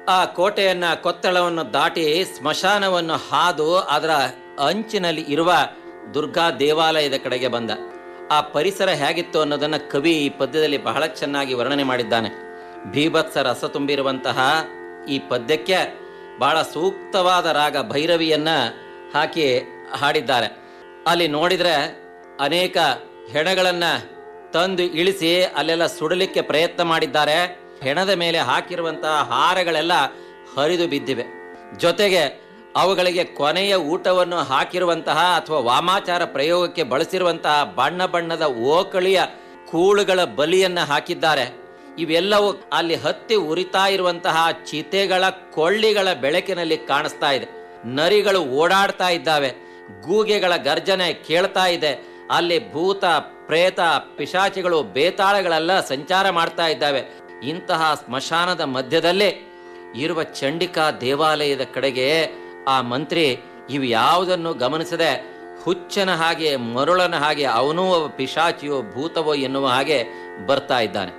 ಆ ಕೋಟೆಯನ್ನ ಕೊತ್ತಳವನ್ನು ದಾಟಿ ಸ್ಮಶಾನವನ್ನು ಹಾದು ಅದರ ಅಂಚಿನಲ್ಲಿ ಇರುವ ದುರ್ಗಾ ದೇವಾಲಯದ ಕಡೆಗೆ ಬಂದ. ಆ ಪರಿಸರ ಹೇಗಿತ್ತು ಅನ್ನೋದನ್ನ ಕವಿ ಈ ಪದ್ಯದಲ್ಲಿ ಬಹಳ ಚೆನ್ನಾಗಿ ವರ್ಣನೆ ಮಾಡಿದ್ದಾನೆ. ಭೀಭತ್ಸ ರಸ ತುಂಬಿರುವಂತಹ ಈ ಪದ್ಯಕ್ಕೆ ಬಹಳ ಸೂಕ್ತವಾದ ರಾಗ ಭೈರವಿಯನ್ನ ಹಾಕಿ ಹಾಡಿದ್ದಾರೆ. ಅಲ್ಲಿ ನೋಡಿದ್ರೆ ಅನೇಕ ಹೆಣಗಳನ್ನ ತಂದು ಇಳಿಸಿ ಅಲ್ಲೆಲ್ಲ ಸುಡಲಿಕ್ಕೆ ಪ್ರಯತ್ನ ಮಾಡಿದ್ದಾರೆ. ಹೆಣದ ಮೇಲೆ ಹಾಕಿರುವಂತಹ ಹಾರಗಳೆಲ್ಲ ಹರಿದು ಬಿದ್ದಿವೆ. ಜೊತೆಗೆ ಅವುಗಳಿಗೆ ಕೊನೆಯ ಊಟವನ್ನು ಹಾಕಿರುವಂತಹ ಅಥವಾ ವಾಮಾಚಾರ ಪ್ರಯೋಗಕ್ಕೆ ಬಳಸಿರುವಂತಹ ಬಣ್ಣ ಬಣ್ಣದ ಓಕಳಿಯ ಕೂಳುಗಳ ಬಲಿಯನ್ನ ಹಾಕಿದ್ದಾರೆ. ಇವೆಲ್ಲವೂ ಅಲ್ಲಿ ಹತ್ತಿ ಉರಿತಾ ಇರುವಂತಹ ಚಿತೆಗಳ ಕೊಳ್ಳಿಗಳ ಬೆಳಕಿನಲ್ಲಿ ಕಾಣಿಸ್ತಾ ಇದೆ. ನರಿಗಳು ಓಡಾಡ್ತಾ ಇದ್ದಾವೆ, ಗೂಗೆಗಳ ಗರ್ಜನೆ ಕೇಳ್ತಾ ಇದೆ. ಅಲ್ಲಿ ಭೂತ ಪ್ರೇತ ಪಿಶಾಚಿಗಳು ಬೇತಾಳಗಳೆಲ್ಲ ಸಂಚಾರ ಮಾಡ್ತಾ ಇದ್ದಾವೆ. ಇಂತಹ ಸ್ಮಶಾನದ ಮಧ್ಯದಲ್ಲೇ ಇರುವ ಚಂಡಿಕಾ ದೇವಾಲಯದ ಕಡೆಗೆ ಆ ಮಂತ್ರಿ ಇವು ಯಾವುದನ್ನು ಗಮನಿಸದೆ ಹುಚ್ಚನ ಹಾಗೆ ಮರುಳನ ಹಾಗೆ ಅವನೂ ಪಿಶಾಚಿಯೋ ಭೂತವೋ ಎನ್ನುವ ಹಾಗೆ ಬರ್ತಾ ಇದ್ದಾನೆ.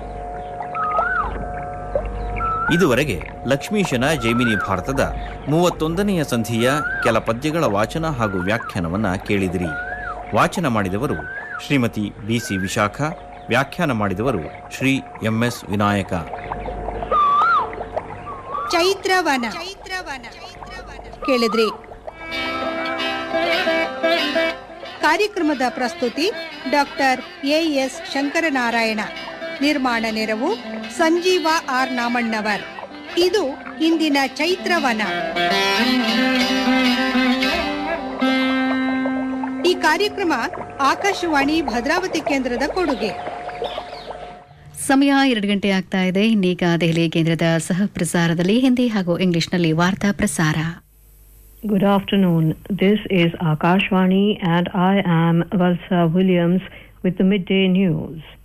ಇದುವರೆಗೆ ಲಕ್ಷ್ಮೀಶನ ಜೈಮಿನಿ ಭಾರತದ 31ನೆಯ ಸಂಧಿಯ ಕೆಲ ಪದ್ಯಗಳ ವಾಚನ ಹಾಗೂ ವ್ಯಾಖ್ಯಾನವನ್ನ ಕೇಳಿದಿರಿ. ವಾಚನ ಮಾಡಿದವರು ಶ್ರೀಮತಿ ಬಿಸಿ ವಿಶಾಖ, ವ್ಯಾಖ್ಯಾನ ಮಾಡಿದವರು ಶ್ರೀ ಎಂಎಸ್ ವಿನಾಯಕ. ಚೈತ್ರವನ ಕೇಳಿದ್ರಿ. ಕಾರ್ಯಕ್ರಮದ ಪ್ರಸ್ತುತಿ ಡಾಕ್ಟರ್ ಎಎಸ್ ಶಂಕರನಾರಾಯಣ. ನಿರ್ಮಾಣ ನೆರವು ಸಂಜೀವ ಆರ್ ನಾಮಣ್ಣವರ್. ಇದು ಇಂದಿನ ಚೈತ್ರವನ. ಈ ಕಾರ್ಯಕ್ರಮ ಆಕಾಶವಾಣಿ ಭದ್ರಾವತಿ ಕೇಂದ್ರದ ಕೊಡುಗೆ. ಸಮಯ 2 ಗಂಟೆ ಆಗ್ತಾ ಇದೆ. ಇನ್ನೀಗ ದೆಹಲಿ ಕೇಂದ್ರದ ಸಹ ಪ್ರಸಾರದಲ್ಲಿ ಹಿಂದಿ ಹಾಗೂ ಇಂಗ್ಲಿಷ್ನಲ್ಲಿ ವಾರ್ತಾ ಪ್ರಸಾರ. Good afternoon. This is Akashvani and I am Valsa Williams with the midday news.